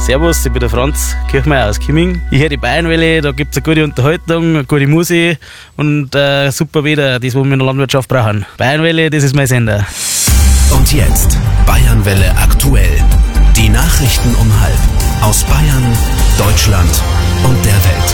Servus, ich bin der Franz Kirchmeier aus Kimming. Ich höre die Bayernwelle, da gibt es eine gute Unterhaltung, eine gute Musik und super Wetter, das, was wir in der Landwirtschaft brauchen. Bayernwelle, das ist mein Sender. Und jetzt Bayernwelle aktuell. Die Nachrichten um 12:30 aus Bayern, Deutschland und der Welt.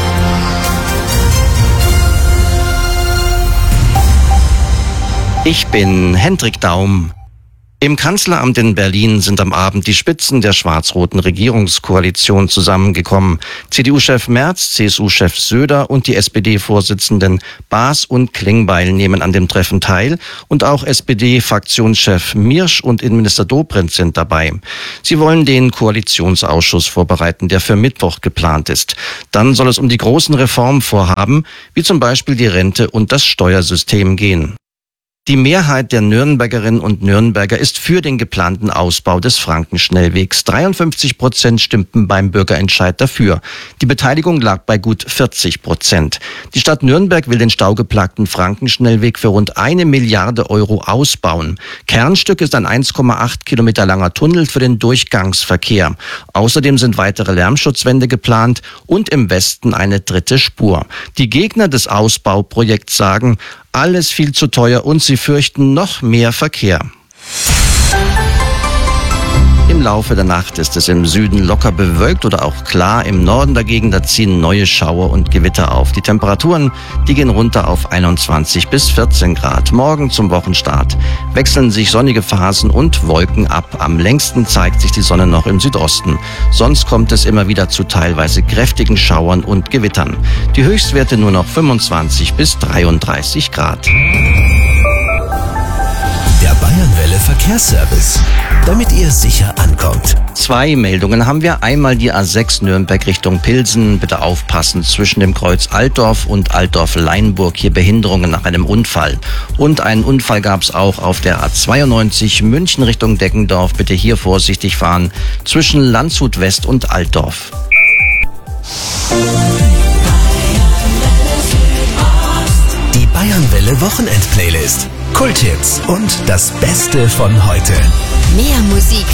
Ich bin Hendrik Daum. Im Kanzleramt in Berlin sind am Abend die Spitzen der schwarz-roten Regierungskoalition zusammengekommen. CDU-Chef Merz, CSU-Chef Söder und die SPD-Vorsitzenden Baas und Klingbeil nehmen an dem Treffen teil. Und auch SPD-Fraktionschef Miersch und Innenminister Dobrindt sind dabei. Sie wollen den Koalitionsausschuss vorbereiten, der für Mittwoch geplant ist. Dann soll es um die großen Reformvorhaben, wie zum Beispiel die Rente und das Steuersystem gehen. Die Mehrheit der Nürnbergerinnen und Nürnberger ist für den geplanten Ausbau des Frankenschnellwegs. 53% stimmten beim Bürgerentscheid dafür. Die Beteiligung lag bei gut 40%. Die Stadt Nürnberg will den staugeplagten Frankenschnellweg für rund 1 Milliarde Euro ausbauen. Kernstück ist ein 1,8 Kilometer langer Tunnel für den Durchgangsverkehr. Außerdem sind weitere Lärmschutzwände geplant und im Westen eine dritte Spur. Die Gegner des Ausbauprojekts sagen, alles viel zu teuer und sie fürchten noch mehr Verkehr. Im Laufe der Nacht ist es im Süden locker bewölkt oder auch klar. Im Norden dagegen, da ziehen neue Schauer und Gewitter auf. Die Temperaturen, die gehen runter auf 21 bis 14 Grad. Morgen zum Wochenstart wechseln sich sonnige Phasen und Wolken ab. Am längsten zeigt sich die Sonne noch im Südosten. Sonst kommt es immer wieder zu teilweise kräftigen Schauern und Gewittern. Die Höchstwerte nur noch 25 bis 33 Grad. Der Bayernwelle Verkehrsservice, damit ihr sicher ankommt. 2 Meldungen haben wir. Einmal die A6 Nürnberg Richtung Pilsen. Bitte aufpassen, zwischen dem Kreuz Altdorf und Altdorf-Leinburg hier Behinderungen nach einem Unfall. Und einen Unfall gab es auch auf der A92 München Richtung Deggendorf. Bitte hier vorsichtig fahren, zwischen Landshut West und Altdorf. Die Bayernwelle Wochenend-Playlist. Kulthits und das Beste von heute. Mehr Musik